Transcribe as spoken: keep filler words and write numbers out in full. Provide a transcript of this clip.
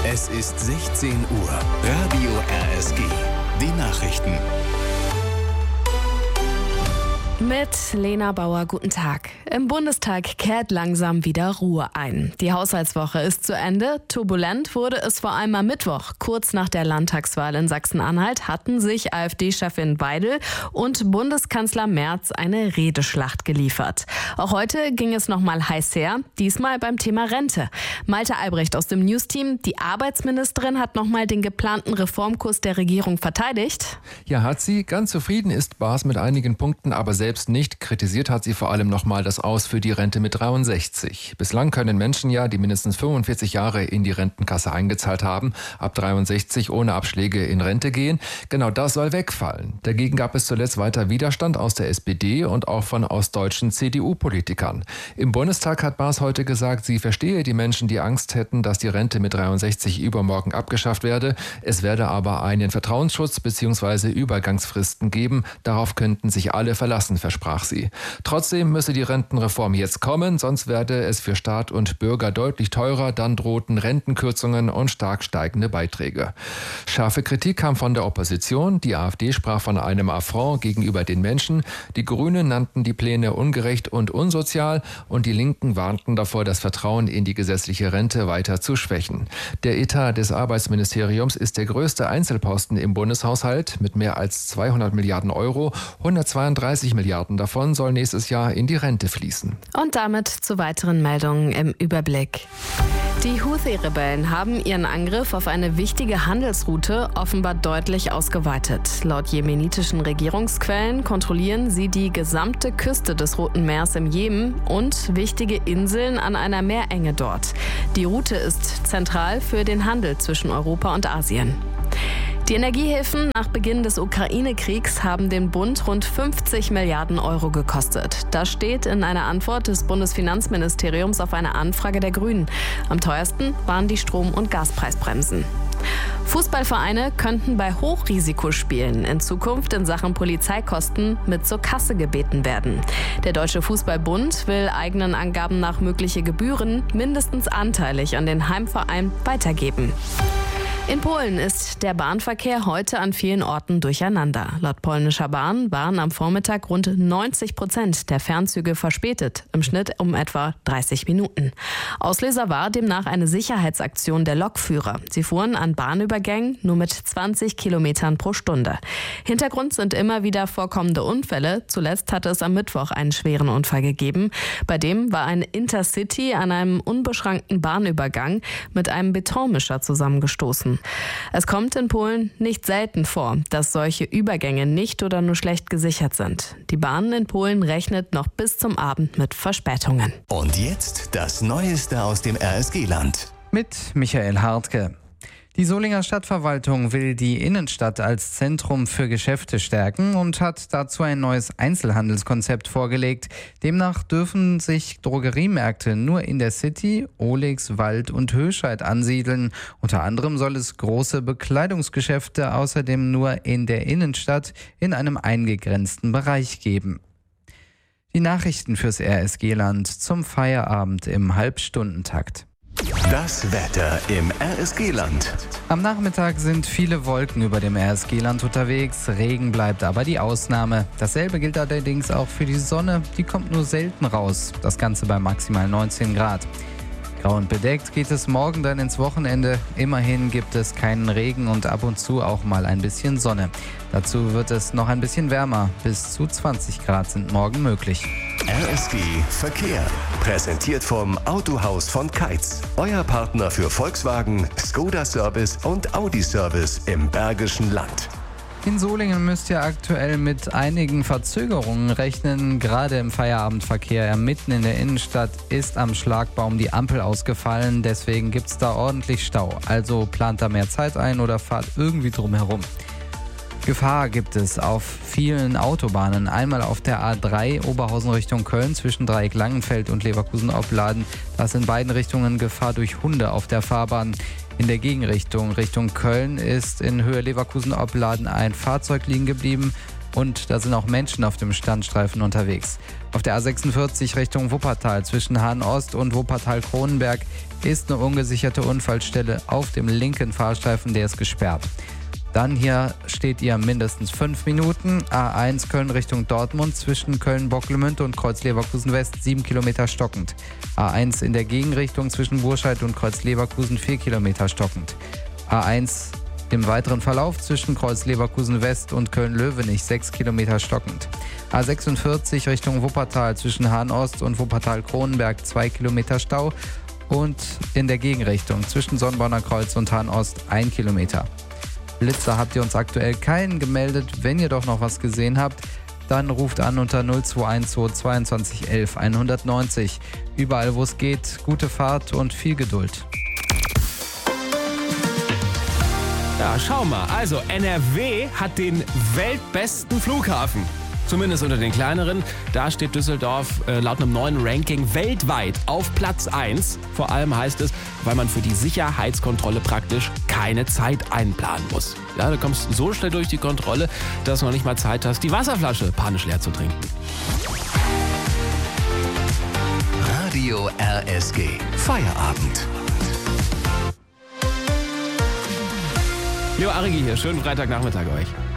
Es ist sechzehn Uhr. Radio R S G. Die Nachrichten. Mit Lena Bauer, guten Tag. Im Bundestag kehrt langsam wieder Ruhe ein. Die Haushaltswoche ist zu Ende. Turbulent wurde es vor allem am Mittwoch. Kurz nach der Landtagswahl in Sachsen-Anhalt hatten sich AfD-Chefin Weidel und Bundeskanzler Merz eine Redeschlacht geliefert. Auch heute ging es nochmal heiß her, diesmal beim Thema Rente. Malte Albrecht aus dem News-Team, die Arbeitsministerin hat nochmal den geplanten Reformkurs der Regierung verteidigt. Ja, hat sie. Ganz zufrieden ist Baas mit einigen Punkten, aber selbst nicht. Kritisiert hat sie vor allem nochmal das Aus für die Rente mit dreiundsechzig. Bislang können Menschen ja, die mindestens fünfundvierzig Jahre in die Rentenkasse eingezahlt haben, ab dreiundsechzig ohne Abschläge in Rente gehen. Genau das soll wegfallen. Dagegen gab es zuletzt weiter Widerstand aus der S P D und auch von ostdeutschen C D U-Politikern. Im Bundestag hat Baas heute gesagt, sie verstehe die Menschen, die Angst hätten, dass die Rente mit dreiundsechzig übermorgen abgeschafft werde. Es werde aber einen Vertrauensschutz bzw. Übergangsfristen geben. Darauf könnten sich alle verlassen, versprach sie. Trotzdem müsse die Rentenreform jetzt kommen, sonst werde es für Staat und Bürger deutlich teurer, dann drohten Rentenkürzungen und stark steigende Beiträge. Scharfe Kritik kam von der Opposition, die AfD sprach von einem Affront gegenüber den Menschen, die Grünen nannten die Pläne ungerecht und unsozial und die Linken warnten davor, das Vertrauen in die gesetzliche Rente weiter zu schwächen. Der Etat des Arbeitsministeriums ist der größte Einzelposten im Bundeshaushalt mit mehr als zweihundert Milliarden Euro, hundertzweiunddreißig Milliarden davon soll nächstes Jahr in die Rente fließen. Und damit zu weiteren Meldungen im Überblick. Die Houthi-Rebellen haben ihren Angriff auf eine wichtige Handelsroute offenbar deutlich ausgeweitet. Laut jemenitischen Regierungsquellen kontrollieren sie die gesamte Küste des Roten Meers im Jemen und wichtige Inseln an einer Meerenge dort. Die Route ist zentral für den Handel zwischen Europa und Asien. Die Energiehilfen nach Beginn des Ukraine-Kriegs haben den Bund rund fünfzig Milliarden Euro gekostet. Das steht in einer Antwort des Bundesfinanzministeriums auf eine Anfrage der Grünen. Am teuersten waren die Strom- und Gaspreisbremsen. Fußballvereine könnten bei Hochrisikospielen in Zukunft in Sachen Polizeikosten mit zur Kasse gebeten werden. Der Deutsche Fußballbund will eigenen Angaben nach mögliche Gebühren mindestens anteilig an den Heimverein weitergeben. In Polen ist der Bahnverkehr heute an vielen Orten durcheinander. Laut polnischer Bahn waren am Vormittag rund neunzig Prozent der Fernzüge verspätet, im Schnitt um etwa dreißig Minuten. Auslöser war demnach eine Sicherheitsaktion der Lokführer. Sie fuhren an Bahnübergängen nur mit zwanzig Kilometern pro Stunde. Hintergrund sind immer wieder vorkommende Unfälle. Zuletzt hatte es am Mittwoch einen schweren Unfall gegeben. Bei dem war ein Intercity an einem unbeschrankten Bahnübergang mit einem Betonmischer zusammengestoßen. Es kommt in Polen nicht selten vor, dass solche Übergänge nicht oder nur schlecht gesichert sind. Die Bahn in Polen rechnet noch bis zum Abend mit Verspätungen. Und jetzt das Neueste aus dem R S G-Land. Mit Michael Hartke. Die Solinger Stadtverwaltung will die Innenstadt als Zentrum für Geschäfte stärken und hat dazu ein neues Einzelhandelskonzept vorgelegt. Demnach dürfen sich Drogeriemärkte nur in der City, Ohligs, Wald und Höscheid ansiedeln. Unter anderem soll es große Bekleidungsgeschäfte außerdem nur in der Innenstadt in einem eingegrenzten Bereich geben. Die Nachrichten fürs R S G-Land zum Feierabend im Halbstundentakt. Das Wetter im R S G-Land. Am Nachmittag sind viele Wolken über dem R S G-Land unterwegs. Regen bleibt aber die Ausnahme. Dasselbe gilt allerdings auch für die Sonne. Die kommt nur selten raus. Das Ganze bei maximal neunzehn Grad. Grau und bedeckt geht es morgen dann ins Wochenende. Immerhin gibt es keinen Regen und ab und zu auch mal ein bisschen Sonne. Dazu wird es noch ein bisschen wärmer. Bis zu zwanzig Grad sind morgen möglich. R S G Verkehr. Präsentiert vom Autohaus von Keitz. Euer Partner für Volkswagen, Skoda Service und Audi Service im Bergischen Land. In Solingen müsst ihr aktuell mit einigen Verzögerungen rechnen. Gerade im Feierabendverkehr mitten in der Innenstadt ist am Schlagbaum die Ampel ausgefallen. Deswegen gibt es da ordentlich Stau. Also plant da mehr Zeit ein oder fahrt irgendwie drum herum. Gefahr gibt es auf vielen Autobahnen. Einmal auf der A drei Oberhausen Richtung Köln zwischen Dreieck-Langenfeld und Leverkusen-Opladen. Da ist in beiden Richtungen Gefahr durch Hunde auf der Fahrbahn. In der Gegenrichtung Richtung Köln ist in Höhe Leverkusen-Opladen ein Fahrzeug liegen geblieben. Und da sind auch Menschen auf dem Standstreifen unterwegs. Auf der A sechsundvierzig Richtung Wuppertal zwischen Hahn-Ost und Wuppertal-Kronenberg ist eine ungesicherte Unfallstelle auf dem linken Fahrstreifen, der ist gesperrt. Dann hier steht ihr mindestens fünf Minuten. A eins Köln Richtung Dortmund zwischen Köln-Bocklemünde und Kreuz-Leverkusen West sieben Kilometer stockend. A eins in der Gegenrichtung zwischen Burscheid und Kreuz-Leverkusen vier Kilometer stockend. A eins im weiteren Verlauf zwischen Kreuz-Leverkusen West und Köln-Löwenich sechs Kilometer stockend. A sechsundvierzig Richtung Wuppertal zwischen Hahn-Ost und Wuppertal-Kronenberg zwei Kilometer Stau. Und in der Gegenrichtung zwischen Sonnenborner Kreuz und Hahn-Ost ein Kilometer. Blitzer habt ihr uns aktuell keinen gemeldet. Wenn ihr doch noch was gesehen habt, dann ruft an unter null zwei eins zwei zweiundzwanzig elf hundertneunzig. Überall, wo es geht, gute Fahrt und viel Geduld. Ja, schau mal. Also N R W hat den weltbesten Flughafen. Zumindest unter den kleineren. Da steht Düsseldorf äh, laut einem neuen Ranking weltweit auf Platz eins. Vor allem heißt es, weil man für die Sicherheitskontrolle praktisch keine Zeit einplanen muss. Ja, du kommst so schnell durch die Kontrolle, dass du noch nicht mal Zeit hast, die Wasserflasche panisch leer zu trinken. Radio R S G. Feierabend. Leo Arigi hier. Schönen Freitagnachmittag euch.